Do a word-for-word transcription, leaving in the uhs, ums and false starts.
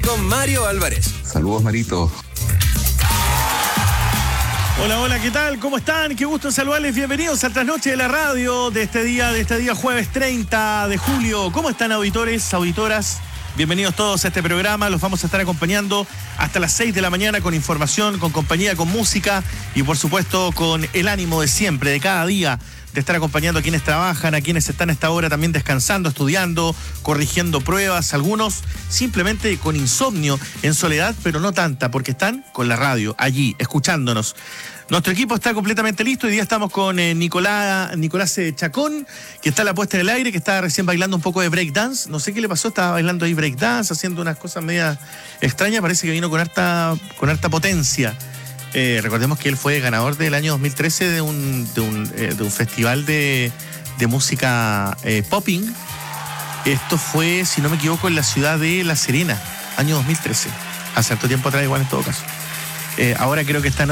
con Mario Álvarez. Saludos, Marito. Hola, hola, ¿qué tal? ¿Cómo están? Qué gusto saludarles. Bienvenidos a Trasnoche de la Radio de este día, de este día jueves treinta de julio. ¿Cómo están, auditores, auditoras? Bienvenidos todos a este programa. Los vamos a estar acompañando hasta las seis de la mañana con información, con compañía, con música y, por supuesto, con el ánimo de siempre, de cada día, de estar acompañando a quienes trabajan, a quienes están a esta hora también descansando, estudiando, corrigiendo pruebas, algunos simplemente con insomnio, en soledad, pero no tanta, porque están con la radio, allí, escuchándonos. Nuestro equipo está completamente listo. Hoy día estamos con eh, Nicolás, Nicolás eh, Chacón, que está en la puesta en el aire, que está recién bailando un poco de breakdance. No sé qué le pasó, estaba bailando ahí breakdance, haciendo unas cosas medias extrañas. Parece que vino con harta, con harta potencia. Eh, recordemos que él fue ganador del año dos mil trece de un, de un, eh, de un festival de, de música eh, popping. Esto fue, si no me equivoco, en la ciudad de La Serena, año dos mil trece. Hace harto tiempo atrás, igual en todo caso. Eh, ahora creo que está en